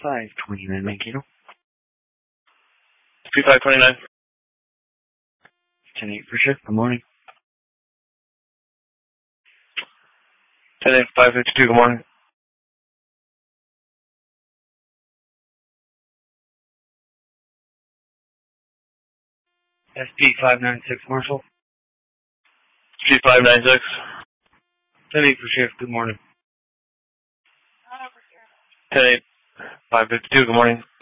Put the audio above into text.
SP529 Mankato. SP529. 10-8 for shift. Good morning. 10-8, 552, good morning. SP596 Marshall. SP596. 10-8 for shift. Good morning. 10-8, 552, good morning.